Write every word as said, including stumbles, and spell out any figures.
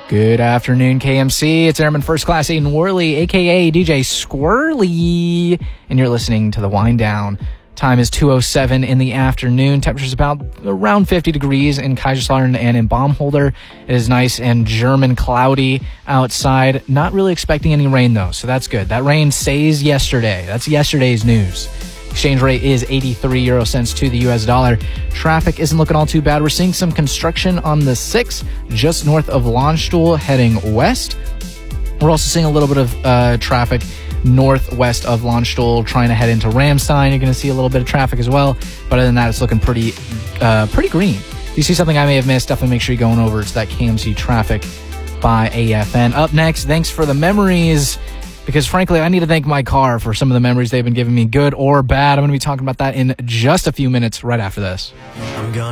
Good afternoon, K M C. It's Airman First Class Aiden Worley, a k a. D J Squirrely, and you're listening to The Wind Down. Time is two oh seven in the afternoon. Temperature's about around fifty degrees in Kaiserslautern and in Baumholder. It is nice and German cloudy outside. Not really expecting any rain, though, so that's good. That rain stays yesterday. That's yesterday's news. Exchange rate is eighty-three euro cents to the U S dollar. Traffic isn't looking all too bad. We're seeing some construction on the six, just north of Landstuhl, heading west. We're also seeing a little bit of uh, traffic northwest of Landstuhl, trying to head into Ramstein. You're going to see a little bit of traffic as well. But other than that, it's looking pretty, uh, pretty green. If you see something I may have missed, definitely make sure you're going over to that K M C traffic by A F N. Up next, thanks for the memories. Because, frankly, I need to thank my car for some of the memories they've been giving me, good or bad. I'm going to be talking about that in just a few minutes right after this. I'm gonna